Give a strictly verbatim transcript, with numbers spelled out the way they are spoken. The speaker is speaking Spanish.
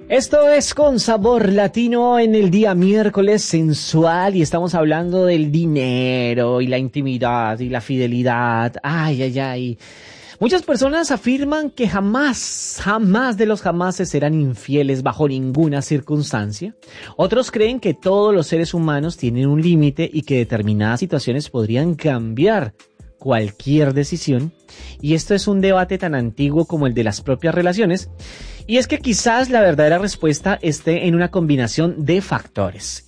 Esto es Con Sabor Latino en el día miércoles sensual y estamos hablando del dinero y la intimidad y la fidelidad. Ay, ay, ay. Muchas personas afirman que jamás, jamás de los jamases serán infieles bajo ninguna circunstancia. Otros creen que todos los seres humanos tienen un límite y que determinadas situaciones podrían cambiar cualquier decisión. Y esto es un debate tan antiguo como el de las propias relaciones. Y es que quizás la verdadera respuesta esté en una combinación de factores.